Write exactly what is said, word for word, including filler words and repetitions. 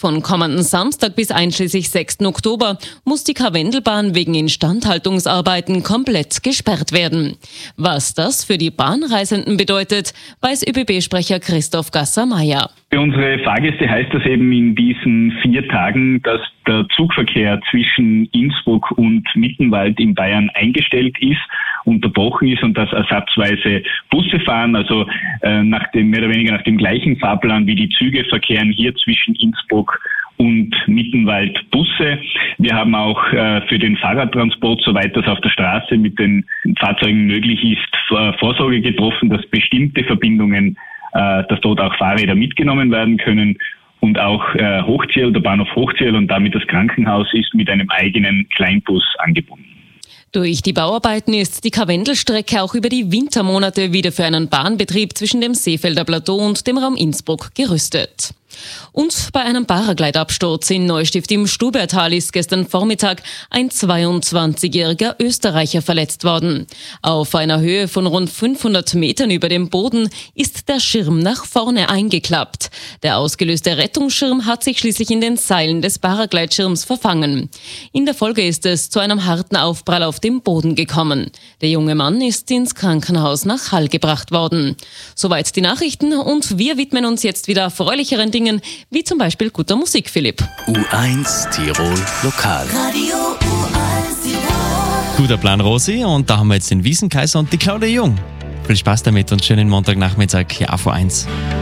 von kommenden Samstag bis einschließlich sechsten Oktober muss die Karwendelbahn wegen Instandhaltungsarbeiten komplett gesperrt werden. Was das für die Bahnreisenden bedeutet, weiß Ö B B-Sprecher Christoph Gasser-Meyer. Für unsere Fahrgäste heißt das eben in diesen vier Tagen, dass der Zugverkehr zwischen Innsbruck und Mittenwald in Bayern eingestellt ist, unterbrochen ist und dass ersatzweise Busse fahren, also äh, nach dem, mehr oder weniger nach dem gleichen Fahrplan wie die Züge verkehren hier zwischen Innsbruck und Mittenwald Busse. Wir haben auch äh, für den Fahrradtransport, soweit das auf der Straße mit den Fahrzeugen möglich ist, äh, Vorsorge getroffen, dass bestimmte Verbindungen, äh, dass dort auch Fahrräder mitgenommen werden können. Und auch äh, Hochziel, der Bahnhof Hochziel und damit das Krankenhaus ist mit einem eigenen Kleinbus angebunden. Durch die Bauarbeiten ist die Karwendelstrecke auch über die Wintermonate wieder für einen Bahnbetrieb zwischen dem Seefelder Plateau und dem Raum Innsbruck gerüstet. Und bei einem Paraglide-Absturz in Neustift im Stubertal ist gestern Vormittag ein zweiundzwanzigjähriger Österreicher verletzt worden. Auf einer Höhe von rund fünfhundert Metern über dem Boden ist der Schirm nach vorne eingeklappt. Der ausgelöste Rettungsschirm hat sich schließlich in den Seilen des Paraglide-Schirms verfangen. In der Folge ist es zu einem harten Aufprall auf dem Boden gekommen. Der junge Mann ist ins Krankenhaus nach Hall gebracht worden. Soweit die Nachrichten und wir widmen uns jetzt wieder erfreulicheren Dingen, wie zum Beispiel guter Musik, Philipp. U eins Tirol Lokal. Radio U eins Tirol. Guter Plan, Rosi. Und da haben wir jetzt den Wiesenkaiser und die Claudia Jung. Viel Spaß damit und schönen Montagnachmittag hier auf U eins.